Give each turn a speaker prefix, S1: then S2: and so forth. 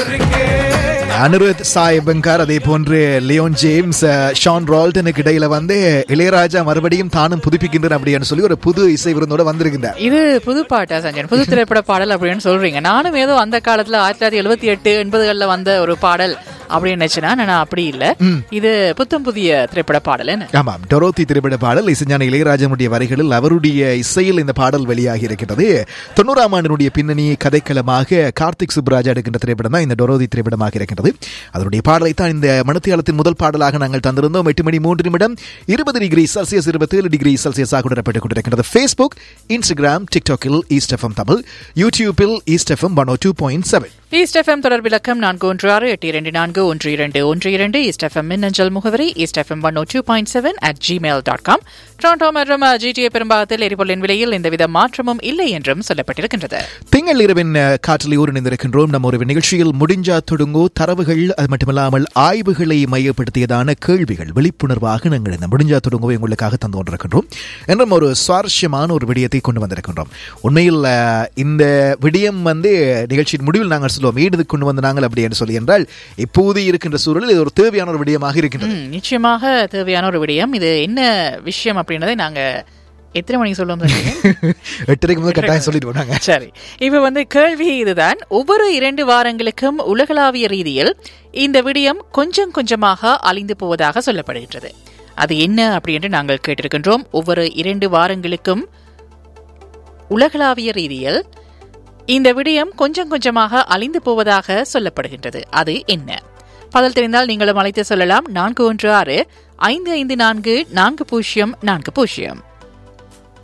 S1: அனிருத் சாய் பங்கார் அதே போன்று Leon James Shawn ரால்டனுக்கு இடையில வந்து இளையராஜா மறுபடியும் தானும் புதுப்பிக்கின்றனர் அப்படின்னு சொல்லி ஒரு புது இசை விருந்தோட வந்திருக்கின்றார்.
S2: இது புது பாட்டா சஞ்சன்? புது திரைப்பட பாடல் அப்படின்னு சொல்றீங்க. நானும் ஏதோ அந்த காலத்துல 1978 80களில் வந்த ஒரு பாடல் அப்படின்னு நினைச்சேனா, நான் அப்படி இல்ல. இது புத்தம் புதிய திரைப்பட பாடல்.
S1: ஆமாம், டொரோத்தி திரைப்பட பாடல். இசைஞானி இளையராஜனுடைய வரிகளில் அவருடைய இசையில் இந்த பாடல் வெளியாகி இருக்கிறது. 90ஆம் ஆண்டினுடைய பின்னணி கதைக்களமாக கார்த்திக் சுப்ராஜ் எடுக்கின்ற திரைப்படம் தான் இந்த டொரோத்தி திரைப்படமாக இருக்கின்றது. அதனுடைய பாடலை தான் இந்த மணித்தியாலத்தின் முதல் பாடலாக நாங்கள் தந்திருந்தோம். 8 மணி 3 நிமிடம் 20 டிகிரி செல்சியஸ் 27 டிகிரி செல்சியஸாக உணரப்பட்டுக் கொண்டிருக்கிறது. Facebook, Instagram, டிக்டாக்கில் east FM Tamil, யூடியூபில் east FM 102.7.
S2: East FM தொடர்பிலக்கம் 4168221212. East FM மின்னஞ்சல் முகவரி eastfm 102.7@gmail.com. டொரண்டோ மற்றும் GTA பெரும்பாகத்தில் எரிபொருளின் விலையில் எந்தவித மாற்றமும் இல்லை என்றும் சொல்லப்பட்டிருக்கின்றது.
S1: திங்கள் இரவின் காற்றில் இணைந்திருக்கின்றோம். நம்ம ஒரு நிகழ்ச்சியில் முடிஞ்சா தொடுங்கோ தரவுகள், அது மட்டுமில்லாமல் ஆய்வுகளை மையப்படுத்தியதான கேள்விகள் விழிப்புணர்வாக நாங்கள் இந்த முடிஞ்சா தொடுங்கோ உங்களுக்காக தந்து கொண்டிருக்கின்றோம். என்றும் ஒரு சுவாரஸ்யமான ஒரு விடயத்தை கொண்டு வந்திருக்கின்றோம். உண்மையில் இந்த விடயம் வந்து நிகழ்ச்சியின் முடிவில் நாங்கள் ஈடு கொண்டு வந்து நாங்கள் அப்படி என்று சொல்லி என்றால் இப்போது இருக்கின்ற சூழலில் இது ஒரு தேவையான ஒரு விடயமாக இருக்கின்றது.
S2: நிச்சயமாக தேவையான ஒரு விடயம். இது என்ன விஷயம் அப்படின்றதை நாங்க எத்தனை மணிக்கு சொல்லுவோம்?
S1: 8:30 முதல் கட்டாயம் சொல்லிட்டு போனாங்க.
S2: சரி, இப்ப வந்து கேள்வி இதுதான். ஒவ்வொரு 2 வாரங்களுக்கும் உலகளாவிய ரீதியில் இந்த விடயம் கொஞ்சம் கொஞ்சமாக அழிந்து போவதாக சொல்லப்படுகின்றது. அது என்ன அப்படி என்று நாங்கள் கேட்டிருக்கின்றோம். ஒவ்வொரு 2 வாரங்களுக்கும் உலகளாவிய ரீதியில் இந்த விடயம் கொஞ்சம் கொஞ்சமாக அழிந்து போவதாக சொல்லப்படுகின்றது. அது என்ன? பதில் தெரிந்தால் நீங்களும் அழைத்து சொல்லலாம். 416-554-4040.